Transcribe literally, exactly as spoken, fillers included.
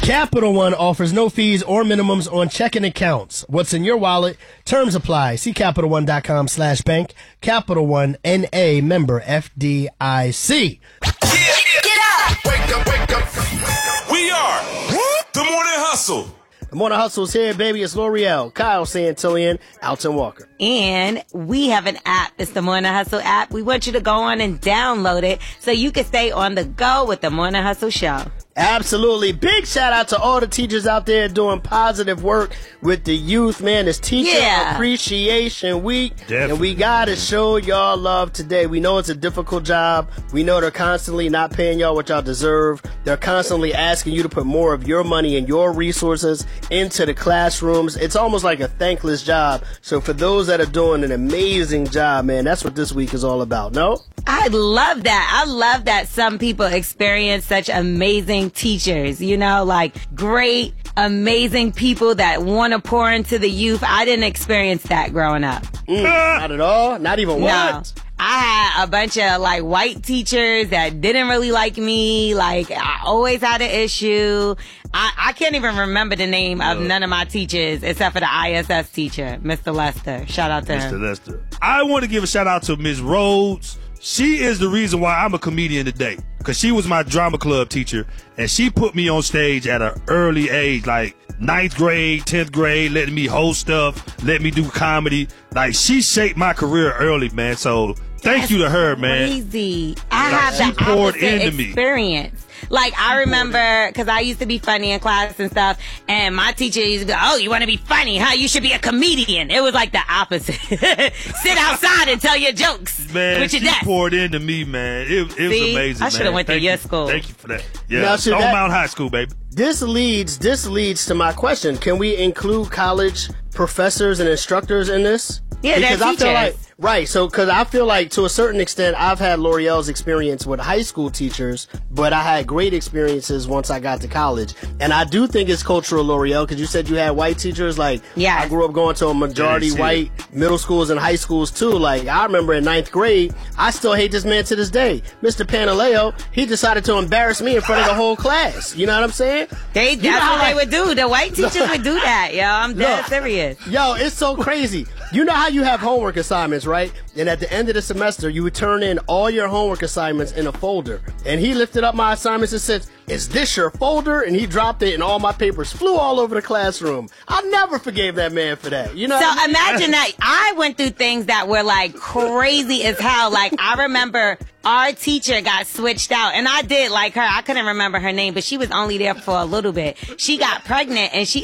Capital One offers no fees or minimums on checking accounts. What's in your wallet? Terms apply. See CapitalOne.com slash bank. Capital One, N A, member F D I C. Get up! Wake up, wake up. We are the Morning Hustle. The Morning Hustle's here, baby. It's L'Oreal, Kyle Santillian, Alton Walker. And we have an app. It's the Morning Hustle app. We want you to go on and download it so you can stay on the go with the Morning Hustle show. Absolutely. Big shout out to all the teachers out there doing positive work with the youth, man. It's Teacher Yeah. Appreciation Week. Definitely. And we got to show y'all love today. We know it's a difficult job. We know they're constantly not paying y'all what y'all deserve. They're constantly asking you to put more of your money and your resources into the classrooms. It's almost like a thankless job. So for those that are doing an amazing job, man, that's what this week is all about, no? I love that. I love that some people experience such amazing teachers, you know, like great, amazing people that want to pour into the youth. I didn't experience that growing up. Mm, not at all? Not even No. what? I had a bunch of like white teachers that didn't really like me. Like I always had an issue. I, I can't even remember the name of No. none of my teachers except for the I S S teacher, Mister Lester. Shout out to Mister him. Lester. I want to give a shout out to Miz Rhodes. She is the reason why I'm a comedian today. Because she was my drama club teacher, and she put me on stage at an early age, like ninth grade, tenth grade, letting me host stuff, letting me do comedy. Like, she shaped my career early, man. So thank That's you to her, man. Crazy. I Like, have she the poured opposite into me. experience. Like, I remember, because I used to be funny in class and stuff, and my teacher used to go, oh, you want to be funny, huh? You should be a comedian. It was like the opposite. Sit outside and tell your jokes Man, with your she desk. poured into me, man. It, it was See? amazing, I shoulda man. went to Thank your you- school. Thank you for that. Yeah, Now, so Stone that- Mountain High School, baby. This leads this leads to my question. Can we include college professors and instructors in this? Yeah, they're because I feel like teachers. right. So, because I feel like to a certain extent, I've had L'Oreal's experience with high school teachers, but I had great experiences once I got to college. And I do think it's cultural, L'Oreal, because you said you had white teachers. Like, Yes. I grew up going to a majority Yeah, you see white middle schools and high schools too. Like, I remember in ninth grade, I still hate this man to this day, Mister Panaleo. He decided to embarrass me in front of the whole class. You know what I'm saying? They, You know that's how, what they like- would do. The white teachers would do that, yo. I'm dead Look. serious. Yo, it's so crazy. You know how you have homework assignments, right? And at the end of the semester, you would turn in all your homework assignments in a folder. And he lifted up my assignments and said, is this your folder? And he dropped it and all my papers flew all over the classroom. I never forgave that man for that. You know So what I mean? imagine that I went through things that were like crazy as hell. Like I remember our teacher got switched out, and I did like her. I couldn't remember her name, but she was only there for a little bit. She got pregnant and she